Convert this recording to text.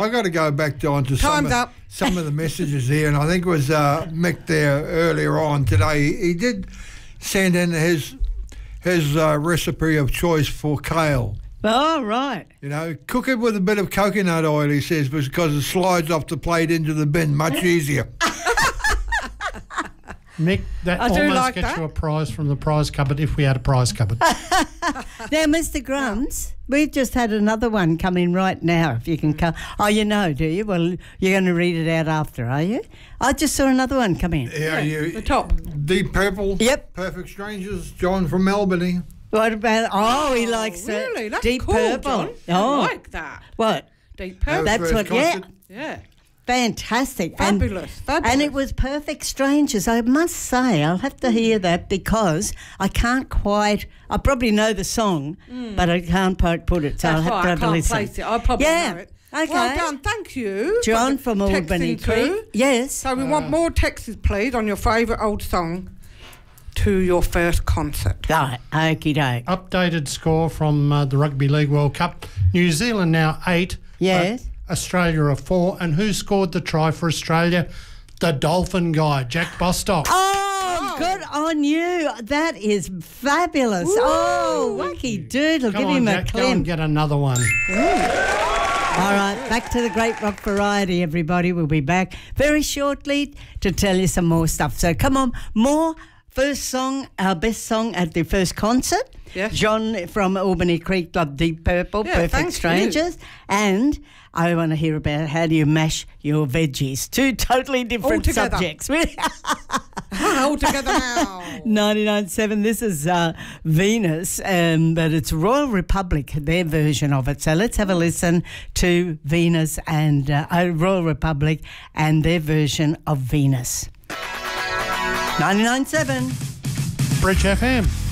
I got to go back, John, to Time's up. some of the messages here, and I think it was Mick there earlier on today. He did send in his recipe of choice for kale. Oh, right. You know, cook it with a bit of coconut oil, he says, because it slides off the plate into the bin much easier. Mick, that I do almost like gets that. you a prize from the prize cupboard if we had a prize cupboard. Now, Mr. Grums, we've just had another one come in right now, if you can come. Oh, you know, do you? Well, you're going to read it out after, are you? I just saw another one come in. Yeah, The top. Deep Purple. Yep. Perfect Strangers. John from Albany. What about, he likes it. Really? That's Deep cool, Purple. John. Oh, I like that. what? Deep Purple. That's First what, concert. Yeah. Fantastic. Fabulous. And it was Perfect Strangers. I must say, I'll have to hear that because I can't quite, I probably know the song, but I can't quite put it, so That's I'll have right, to I have a can't listen. place it. I probably know it. Okay. Well done. Thank you. John for from texting Albany too. Creek. Yes. So we want more texts, please, on your favourite old song to your first concert. Right, okie doke. Updated score from the Rugby League World Cup. New Zealand now 8. Yes. Australia are 4. And who scored the try for Australia? The Dolphin guy, Jack Bostock. Oh, good on you. That is fabulous. Oh, lucky doodle. Come Give on, him Jack, a go and clim. get another one. All right, back to the Great Rock Variety, everybody. We'll be back very shortly to tell you some more stuff. So come on, more first song, our best song at the first concert. Yes. John from Albany Creek Club, Deep Purple, Yeah, Perfect thank Strangers. And I want to hear about how do you mash your veggies. Two totally different together. subjects. All together now. 99.7, this is Venus, but it's Royal Republic, their version of it. So let's have a listen to Venus and Royal Republic and their version of Venus. 99.7. Bridge FM.